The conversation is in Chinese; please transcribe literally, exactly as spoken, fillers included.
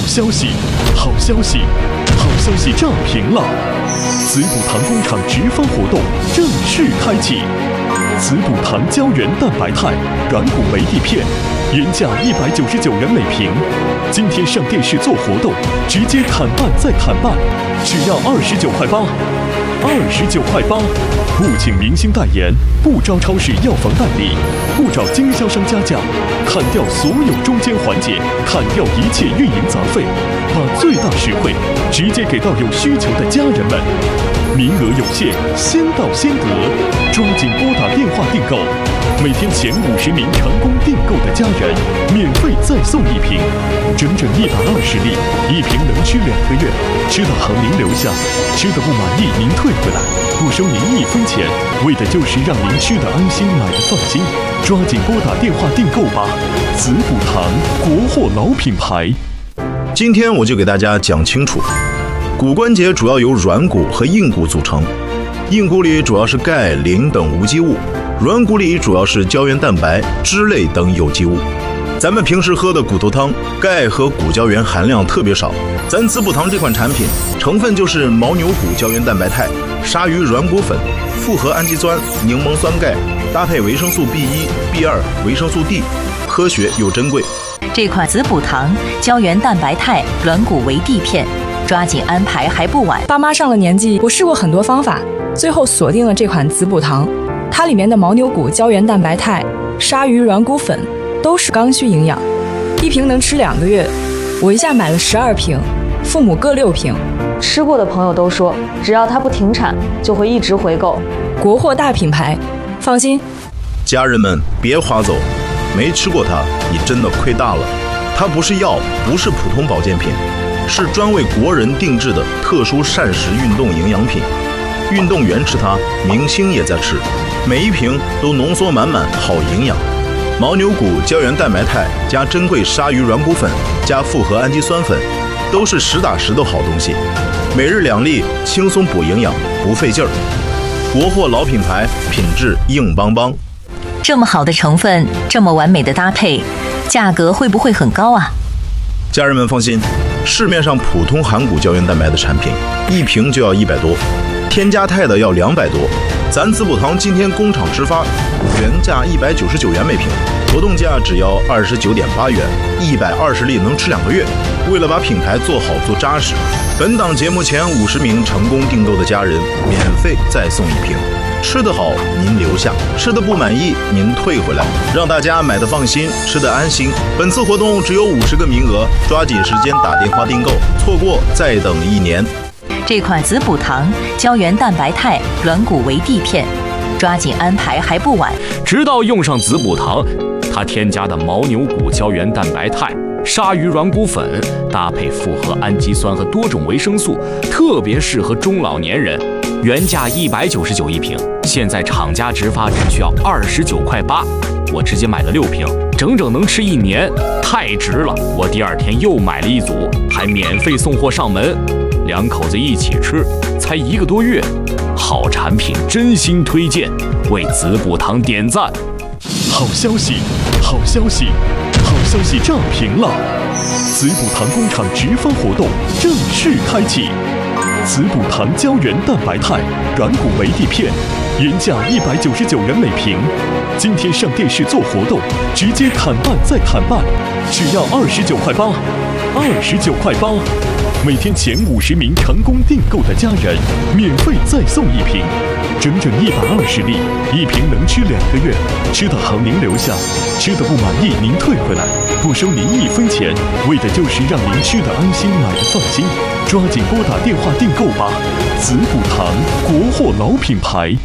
消息，好消息，好消息炸屏了！滋补堂工厂直发活动正式开启，滋补堂胶原蛋白肽软骨维 D 片，原价一百九十九元每瓶，今天上电视做活动，直接砍半再砍半，只要二十九块八，二十九块八，不请明星代言，不招超市药房代理，不找经销商加价，砍掉所有中间环节，砍掉一切运营杂费，把最大实惠直接给到有需求的家人们。名额有限，先到先得，抓紧拨打电话订购。每天前五十名成功订购的家人，免费再送一瓶，整整一百二十粒，一瓶能吃两个月。吃到好您留下，吃的不满意您退回来，不收您一分钱，为的就是让您吃的安心，买的放心。抓紧拨打电话订购吧，滋补堂国货老品牌。 今天我就给大家讲清楚，骨关节主要由软骨和硬骨组成，硬骨里主要是钙、磷等无机物，软骨里主要是胶原蛋白、脂类等有机物。咱们平时喝的骨头汤，钙和骨胶原含量特别少。咱滋补堂这款产品成分就是牦牛骨胶原蛋白肽、鲨鱼软骨粉、复合氨基酸、柠檬酸钙，搭配维生素 B 一、B 二、维生素 D， 科学又珍贵。 这款滋补堂胶原蛋白肽软骨维 D 片，抓紧安排还不晚。 爸妈上了年纪，我试过很多方法，最后锁定了这款滋补堂。它里面的牦牛骨胶原蛋白肽、鲨鱼软骨粉都是刚需营养，一瓶能吃两个月。我一下买了十二瓶，父母各六瓶。 吃过的朋友都说，只要它不停产，就会一直回购。 国货大品牌，放心。 家人们别划走，没吃过它，你真的亏大了。它不是药，不是普通保健品，是专为国人定制的特殊膳食运动营养品。运动员吃它，明星也在吃，每一瓶都浓缩满满好营养。牦牛骨胶原蛋白肽加珍贵鲨鱼软骨粉加复合氨基酸粉，都是实打实的好东西。每日两粒，轻松补营养，不费劲儿。国货老品牌，品质硬邦邦。 这么好的成分，这么完美的搭配，价格会不会很高啊？ 家人们放心，市面上普通含骨胶原蛋白的产品，一瓶就要一百多，添加肽的要两百多。咱滋补堂今天工厂直发，原价一百九十九元每瓶，活动价只要二十九点八元，一百二十粒能吃两个月。为了把品牌做好做扎实，本档节目前五十名成功订购的家人，免费再送一瓶。吃得好您留下，吃得不满意您退回来，让大家买得放心，吃得安心。本次活动只有五十个名额，抓紧时间打电话订购，错过再等一年。 这款滋补堂胶原蛋白肽软骨维 D 片，抓紧安排还不晚。 直到用上滋补堂，它添加的牦牛骨胶原蛋白肽、鲨鱼软骨粉，搭配复合氨基酸和多种维生素，特别适合中老年人。原价一百九十九一瓶，现在厂家直发只需要二十九块八，我直接买了六瓶，整整能吃一年，太值了！我第二天又买了一组，还免费送货上门，两口子一起吃，才一个多月，好产品真心推荐，为滋补堂点赞。 好消息，好消息，好消息炸屏了！滋补堂工厂直发活动正式开启。滋补堂胶原蛋白肽软骨维 D 片，原价一百九十九元每瓶，今天上电视做活动，直接砍半再砍半，只要二十九块八，二十九块八。每天前五十名成功订购的家人，免费再送一瓶，整整一百二十粒，一瓶能吃两个月。吃得好您留下，吃得不满意您退回来，不收您一分钱，为的就是让您吃得安心，买得放心。抓紧拨打电话订购吧，滋补堂国货老品牌。